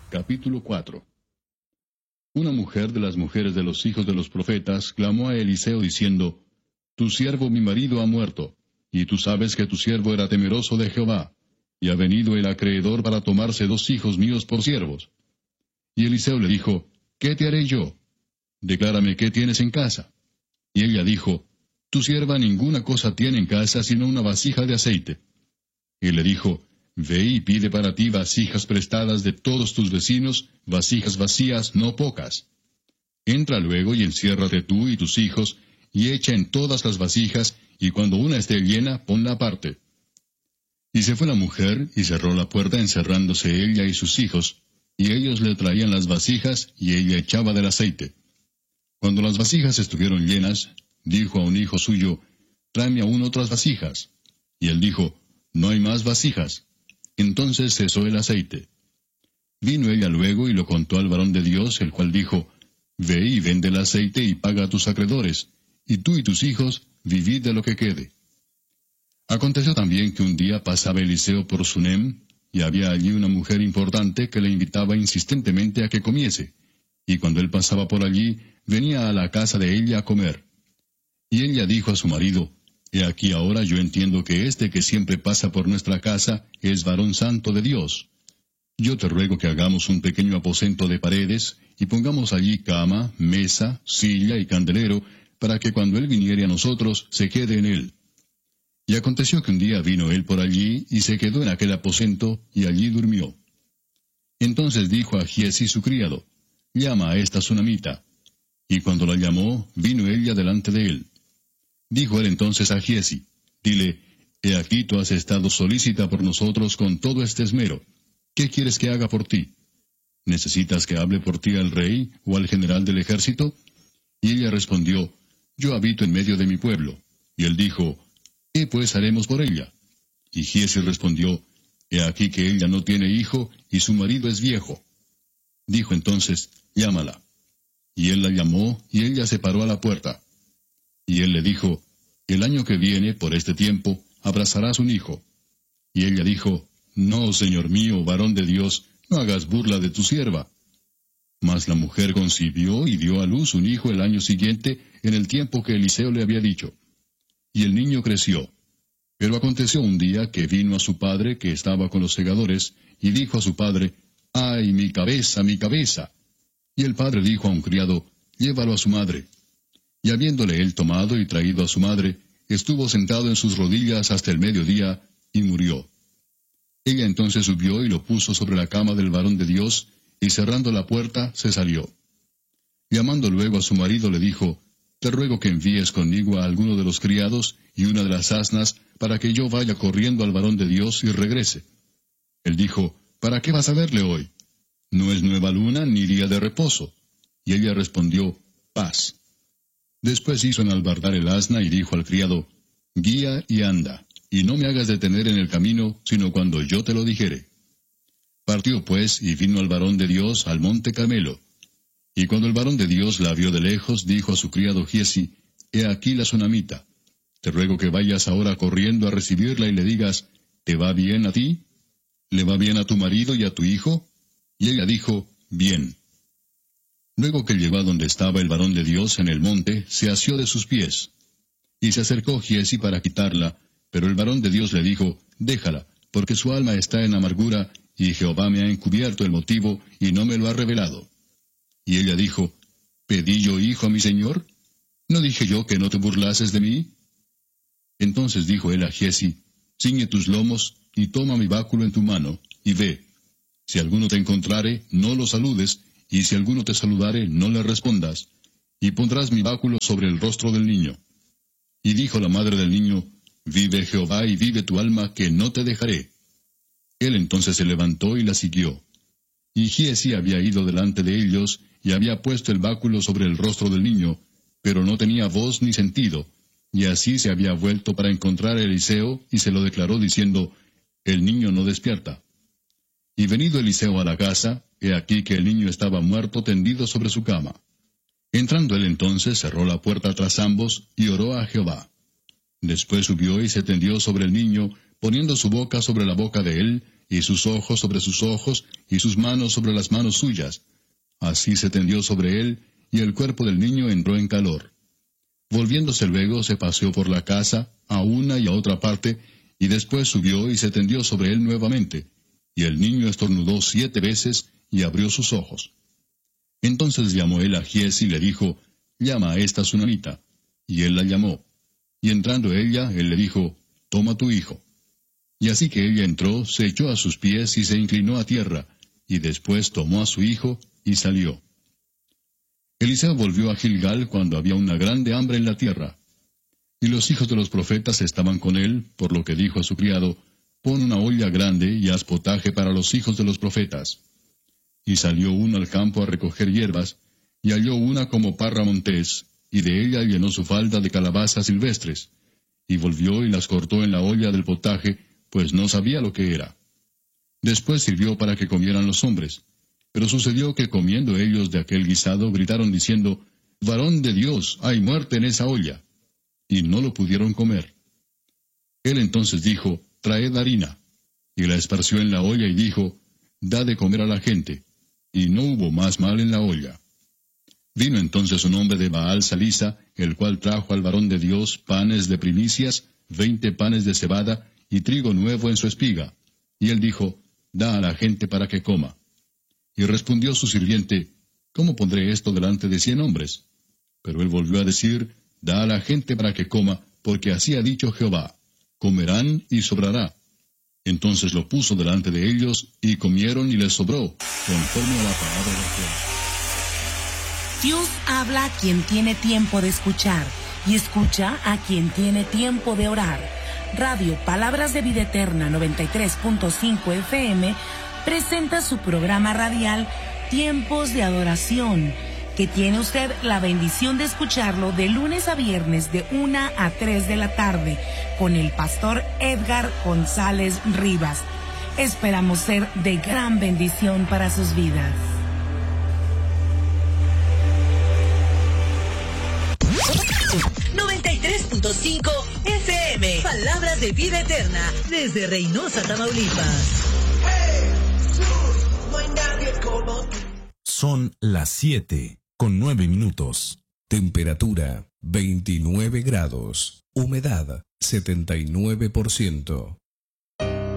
Capítulo 4. Una mujer de las mujeres de los hijos de los profetas clamó a Eliseo diciendo, Tu siervo mi marido ha muerto, y tú sabes que tu siervo era temeroso de Jehová, y ha venido el acreedor para tomarse 2 hijos míos por siervos. Y Eliseo le dijo, ¿Qué te haré yo? Declárame qué tienes en casa. Y ella dijo, Tu sierva ninguna cosa tiene en casa sino una vasija de aceite. Y le dijo, Ve y pide para ti vasijas prestadas de todos tus vecinos, vasijas vacías, no pocas. Entra luego y enciérrate tú y tus hijos, y echa en todas las vasijas, y cuando una esté llena, ponla aparte. Y se fue la mujer, y cerró la puerta encerrándose ella y sus hijos, y ellos le traían las vasijas, y ella echaba del aceite. Cuando las vasijas estuvieron llenas, dijo a un hijo suyo, Tráeme aún otras vasijas. Y él dijo, No hay más vasijas. Entonces cesó el aceite. Vino ella luego y lo contó al varón de Dios, el cual dijo, Ve y vende el aceite y paga a tus acreedores, y tú y tus hijos vivid de lo que quede. Aconteció también que un día pasaba Eliseo por Sunem, y había allí una mujer importante que le invitaba insistentemente a que comiese, y cuando él pasaba por allí, venía a la casa de ella a comer. Y ella dijo a su marido, He aquí ahora yo entiendo que este que siempre pasa por nuestra casa es varón santo de Dios. Yo te ruego que hagamos un pequeño aposento de paredes, y pongamos allí cama, mesa, silla y candelero, para que cuando él viniere a nosotros, se quede en él. Y aconteció que un día vino él por allí, y se quedó en aquel aposento, y allí durmió. Entonces dijo a Giezi su criado, Llama a esta sunamita. Y cuando la llamó, vino ella delante de él. Dijo él entonces a Giezi, Dile, He aquí tú has estado solícita por nosotros con todo este esmero. ¿Qué quieres que haga por ti? ¿Necesitas que hable por ti al rey o al general del ejército? Y ella respondió, Yo habito en medio de mi pueblo. Y él dijo, ¿Qué pues haremos por ella? Y Giezi respondió, He aquí que ella no tiene hijo, y su marido es viejo. Dijo entonces, Llámala. Y él la llamó, y ella se paró a la puerta. Y él le dijo, El año que viene, por este tiempo, abrazarás un hijo. Y ella dijo, No, señor mío, varón de Dios, no hagas burla de tu sierva. Mas la mujer concibió y dio a luz un hijo el año siguiente, en el tiempo que Eliseo le había dicho. Y el niño creció. Pero aconteció un día que vino a su padre, que estaba con los segadores, y dijo a su padre, ¡Ay, mi cabeza, mi cabeza! Y el padre dijo a un criado, Llévalo a su madre. Y habiéndole él tomado y traído a su madre, estuvo sentado en sus rodillas hasta el mediodía, y murió. Ella entonces subió y lo puso sobre la cama del varón de Dios, y cerrando la puerta, se salió. Llamando luego a su marido le dijo, Te ruego que envíes conmigo a alguno de los criados y una de las asnas, para que yo vaya corriendo al varón de Dios y regrese. Él dijo, ¿Para qué vas a verle hoy? No es nueva luna ni día de reposo. Y ella respondió, Paz. Después hizo enalbardar el asna y dijo al criado, Guía y anda, y no me hagas detener en el camino, sino cuando yo te lo dijere. Partió pues, y vino al varón de Dios al monte Carmelo. Y cuando el varón de Dios la vio de lejos, dijo a su criado Giezi, He aquí la sunamita. Te ruego que vayas ahora corriendo a recibirla y le digas, ¿Te va bien a ti? ¿Le va bien a tu marido y a tu hijo? Y ella dijo, Bien. Luego que llegó a donde estaba el varón de Dios en el monte, se asió de sus pies. Y se acercó Giezi para quitarla, pero el varón de Dios le dijo, Déjala, porque su alma está en amargura, y Jehová me ha encubierto el motivo, y no me lo ha revelado. Y ella dijo, ¿Pedí yo hijo a mi señor? ¿No dije yo que no te burlases de mí? Entonces dijo él a Giezi, Ciñe tus lomos, y toma mi báculo en tu mano, y ve. Si alguno te encontrare, no lo saludes, y si alguno te saludare, no le respondas, y pondrás mi báculo sobre el rostro del niño. Y dijo la madre del niño, Vive Jehová y vive tu alma, que no te dejaré. Él entonces se levantó y la siguió. Y Giezi había ido delante de ellos, y había puesto el báculo sobre el rostro del niño, pero no tenía voz ni sentido, y así se había vuelto para encontrar a Eliseo, y se lo declaró diciendo, El niño no despierta. Y venido Eliseo a la casa, he aquí que el niño estaba muerto tendido sobre su cama. Entrando él entonces, cerró la puerta tras ambos, y oró a Jehová. Después subió y se tendió sobre el niño, poniendo su boca sobre la boca de él, y sus ojos sobre sus ojos, y sus manos sobre las manos suyas. Así se tendió sobre él, y el cuerpo del niño entró en calor. Volviéndose luego, se paseó por la casa, a una y a otra parte, y después subió y se tendió sobre él nuevamente. Y el niño estornudó 7 veces, y abrió sus ojos. Entonces llamó él a Gies y le dijo, llama a esta sunamita. Y él la llamó. Y entrando ella, él le dijo, toma tu hijo. Y así que ella entró, se echó a sus pies y se inclinó a tierra, y después tomó a su hijo y salió. Eliseo volvió a Gilgal cuando había una grande hambre en la tierra. Y los hijos de los profetas estaban con él, por lo que dijo a su criado, pon una olla grande y haz potaje para los hijos de los profetas. Y salió uno al campo a recoger hierbas, y halló una como parra montés, y de ella llenó su falda de calabazas silvestres, y volvió y las cortó en la olla del potaje, pues no sabía lo que era. Después sirvió para que comieran los hombres. Pero sucedió que comiendo ellos de aquel guisado, gritaron diciendo, varón de Dios, hay muerte en esa olla. Y no lo pudieron comer. Él entonces dijo, traed harina. Y la esparció en la olla y dijo, da de comer a la gente. Y no hubo más mal en la olla. Vino entonces un hombre de Baal Salisa, el cual trajo al varón de Dios panes de primicias, 20 panes de cebada, y trigo nuevo en su espiga. Y él dijo, da a la gente para que coma. Y respondió su sirviente, ¿cómo pondré esto delante de 100 hombres? Pero él volvió a decir, da a la gente para que coma, porque así ha dicho Jehová, comerán y sobrará. Entonces lo puso delante de ellos, y comieron y les sobró, conforme a la palabra de Jehová. Dios habla a quien tiene tiempo de escuchar, y escucha a quien tiene tiempo de orar. Radio Palabras de Vida Eterna 93.5 FM presenta su programa radial Tiempos de Adoración, que tiene usted la bendición de escucharlo de lunes a viernes de 1 a 3 de la tarde con el pastor Edgar González Rivas. Esperamos ser de gran bendición para sus vidas. .5 FM, Palabras de Vida Eterna, desde Reynosa, Tamaulipas. Son las 7:09. Temperatura 29 grados. Humedad 79%.